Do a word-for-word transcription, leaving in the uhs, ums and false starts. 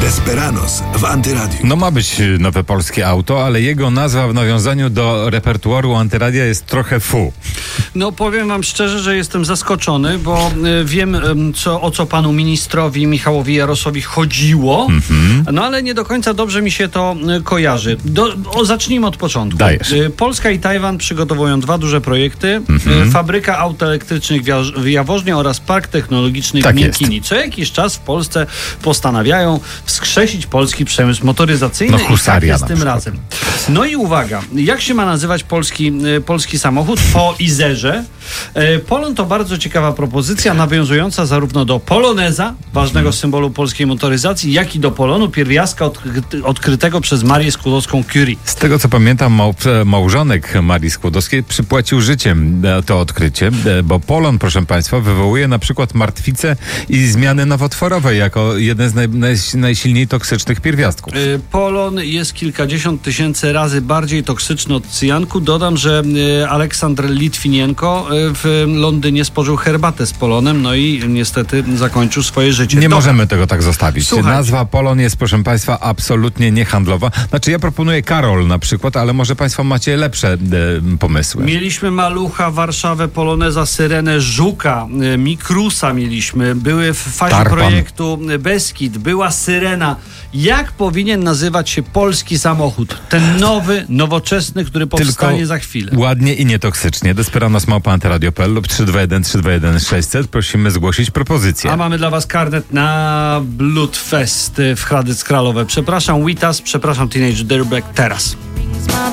Desperados w Antyradiu. No ma być nowe polskie auto, ale jego nazwa w nawiązaniu do repertuaru Antyradia jest trochę fu. No powiem wam szczerze, że jestem zaskoczony, bo y, wiem y, co, o co panu ministrowi Michałowi Jarosowi chodziło, mm-hmm. no ale nie do końca dobrze mi się to y, kojarzy. Do, o, zacznijmy od początku. Dajesz. Y, Polska i Tajwan przygotowują dwa duże projekty. Mm-hmm. Y, fabryka aut elektrycznych w Jaworznie oraz park technologiczny tak w Miękini. Co jakiś czas w Polsce postanawiają wskrzesić polski przemysł motoryzacyjny no, i tak jest tym przykład. razem. No i uwaga, jak się ma nazywać polski, y, polski samochód? Po Izerze. Y, Polon to bardzo ciekawa propozycja, nawiązująca zarówno do Poloneza, ważnego symbolu polskiej motoryzacji, jak i do Polonu, pierwiastka odkry- odkrytego przez Marię Skłodowską-Curie. Z tego co pamiętam, mał, małżonek Marii Skłodowskiej przypłacił życiem to odkrycie, bo Polon, proszę państwa, wywołuje na przykład martwice i zmiany nowotworowe jako jeden z naj, naj, najsilniej toksycznych pierwiastków. Y, Polon jest kilkadziesiąt tysięcy razy bardziej toksyczny od cyjanku. Dodam, że y, Aleksandr Litwinienko y, w Londynie spożył herbatę z Polonem, no i niestety zakończył swoje życie. Nie Dobra. możemy tego tak zostawić. Słuchajcie. Nazwa Polon jest, proszę państwa, absolutnie niehandlowa. Znaczy ja proponuję Karol na przykład, ale może państwo macie lepsze e, pomysły. Mieliśmy Malucha, Warszawę, Poloneza, Syrenę, Żuka, y, Mikrusa mieliśmy. Były w fazie Tarpan. projektu Beskid, była Syrena. Jak powinien nazywać się polski samochód? Ten nowy, nowoczesny, który powstanie Tylko za chwilę. ładnie i nietoksycznie. Desperados małpa antyradio kropka p l lub trzy dwa jeden trzy dwa jeden sześćset. Prosimy zgłosić propozycję. A mamy dla was karnet na Bloodfest w Hradec Kralowe. Przepraszam Witas, przepraszam Teenage Dirtbag teraz.